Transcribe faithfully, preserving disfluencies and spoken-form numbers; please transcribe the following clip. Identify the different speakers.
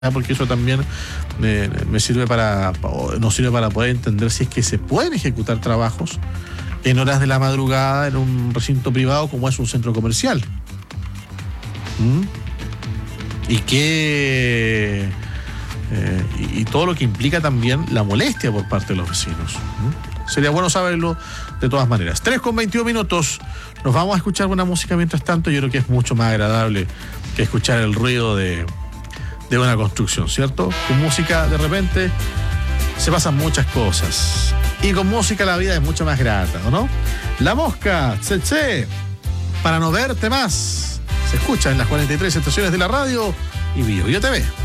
Speaker 1: porque eso también me, me sirve para, nos sirve para poder entender si es que se pueden ejecutar trabajos en horas de la madrugada en un recinto privado como es un centro comercial. ¿Mm? Y que eh, y, y todo lo que implica también la molestia por parte de los vecinos. ¿Mm? Sería bueno saberlo de todas maneras. tres con veintiún minutos. Nos vamos a escuchar buena música mientras tanto. Yo creo que es mucho más agradable que escuchar el ruido de de una construcción, ¿cierto? Con música de repente se pasan muchas cosas y con música la vida es mucho más grata, ¿o no? La Mosca, tse, para no verte más, se escucha en las cuarenta y tres estaciones de la radio y Bio Bio T V.